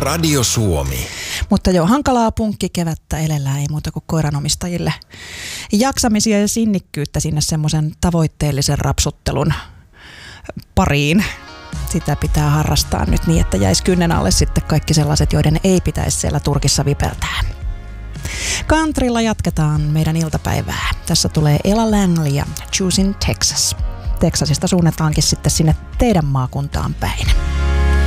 Radio Suomi. Mutta jo hankalaa punkkikevättä elellään, ei muuta kuin koiranomistajille jaksamisia ja sinnikkyyttä sinne semmoisen tavoitteellisen rapsuttelun pariin. Sitä pitää harrastaa nyt niin, että jäisi kynnen alle sitten kaikki sellaiset, joiden ei pitäisi siellä Turkissa vipeltää. Countrylla jatketaan meidän iltapäivää. Tässä tulee Ella Langley ja Choosing Texas. Texasista suunnataankin sitten sinne teidän maakuntaan päin.